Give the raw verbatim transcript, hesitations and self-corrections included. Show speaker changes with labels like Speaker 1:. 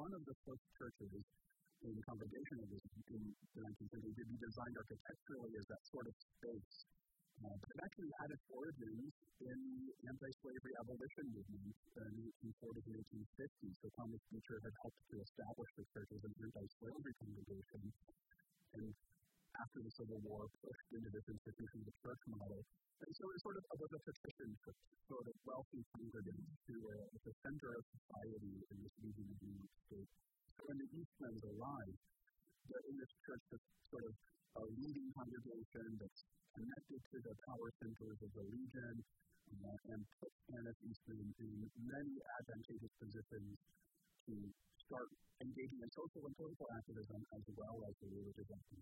Speaker 1: one of the first churches in Congregationalism in the nineteenth century to be designed architecturally as that sort of space. Uh, but it actually had its origins in the anti-slavery abolition movement in the eighteen forties and eighteen fifties. So Thomas Beecher had helped to establish the church as an anti-slavery congregation, and after the Civil War, pushed into this institution of the church model. And so it sort of was a petition for sort of wealthy congregants who were at the center of society in this region of the United States. So when the Eastmans arrived, they're in this church that's sort of a leading congregation that's connected to the power centers of the region, uh, and put Annis Eastman in many advantageous positions to start engaging in social and political activism as well as the religious activism.